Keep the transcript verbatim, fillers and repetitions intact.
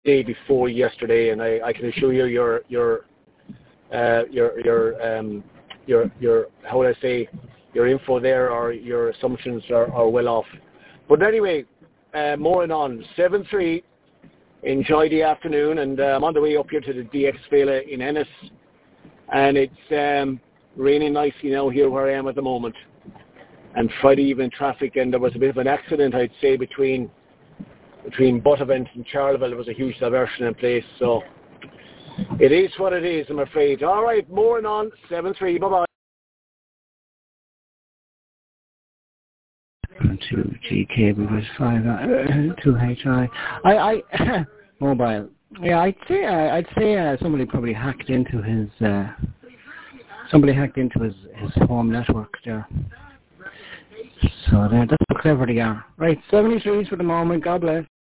day before yesterday, and I, I can assure you, your your uh, your your um, your your how would I say your info there or your assumptions are, are well off. But anyway, uh, more on seven three. Enjoy the afternoon, and uh, I'm on the way up here to the D X Vela in Ennis, and it's um, raining nicely now here where I am at the moment. And Friday evening traffic, and there was a bit of an accident, I'd say, between between Buttevant and Charleville. There was a huge diversion in place, so it is what it is, I'm afraid. All right, more and on, seven three, bye-bye. Two G cable was five uh, two H I. I I mobile. Yeah, I'd say uh, I'd say uh, somebody probably hacked into his uh, somebody hacked into his, his home network there. So uh, that's how clever they are. Right, seventy-threes for the moment. God bless.